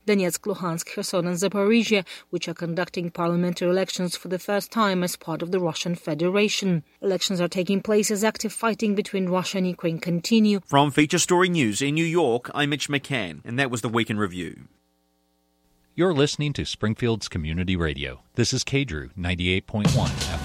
Donetsk, Luhansk, Kherson and Zaporizhia, which are conducting parliamentary elections for the first time as part of the Russian Federation. Elections are taking place as active fighting between Russia and Ukraine continue. From Feature Story News in New York, I'm Mitch McCann, and that was the Week in Review. You're listening to Springfield's Community Radio. This is KDRU 98.1 FM.